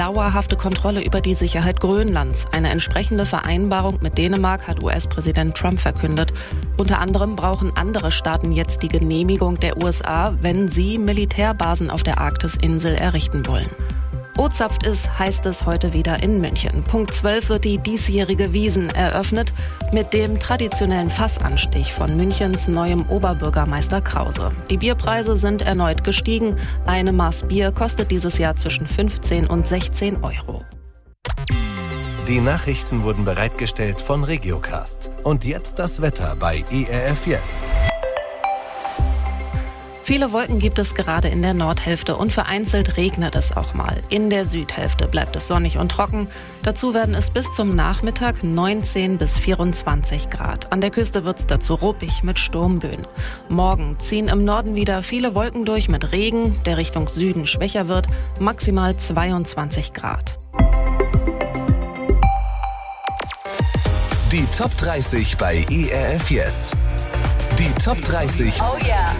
dauerhafte Kontrolle über die Sicherheit Grönlands. Eine entsprechende Vereinbarung mit Dänemark hat US-Präsident Trump verkündet. Unter anderem brauchen andere Staaten jetzt die Genehmigung der USA, wenn sie Militärbasen auf der Arktisinsel errichten wollen. O-Zapft ist, heißt es heute wieder in München. Punkt 12 wird die diesjährige Wiesn eröffnet mit dem traditionellen Fassanstich von Münchens neuem Oberbürgermeister Krause. Die Bierpreise sind erneut gestiegen. Eine Maß Bier kostet dieses Jahr zwischen 15 und 16 Euro. Die Nachrichten wurden bereitgestellt von Regiocast. Und jetzt das Wetter bei ERF Yes. Viele Wolken gibt es gerade in der Nordhälfte und vereinzelt regnet es auch mal. In der Südhälfte bleibt es sonnig und trocken. Dazu werden es bis zum Nachmittag 19 bis 24 Grad. An der Küste wird es dazu ruppig mit Sturmböen. Morgen ziehen im Norden wieder viele Wolken durch mit Regen, der Richtung Süden schwächer wird, maximal 22 Grad. Die Top 30 bei ERF Yes. Die Top 30. Oh yeah.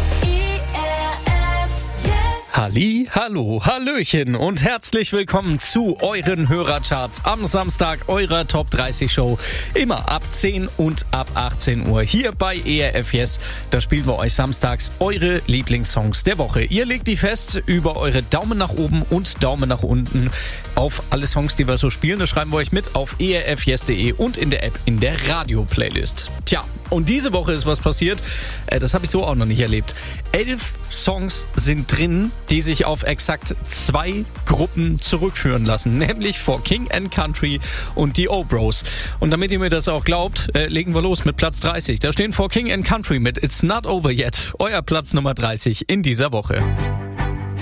Halli, hallo, hallöchen und herzlich willkommen zu euren Hörercharts am Samstag, eurer Top 30 Show. Immer ab 10 und ab 18 Uhr hier bei ERF Yes. Da spielen wir euch samstags eure Lieblingssongs der Woche. Ihr legt die fest über eure Daumen nach oben und Daumen nach unten auf alle Songs, die wir so spielen. Das schreiben wir euch mit auf erfyes.de und in der App in der Radio-Playlist. Tja, und diese Woche ist was passiert, das habe ich so auch noch nicht erlebt. 11 Songs sind drin, die sich auf exakt 2 Gruppen zurückführen lassen, nämlich For King and Country und die O-Bros. Und damit ihr mir das auch glaubt, legen wir los mit Platz 30. Da stehen For King and Country mit It's Not Over Yet, euer Platz Nummer 30 in dieser Woche.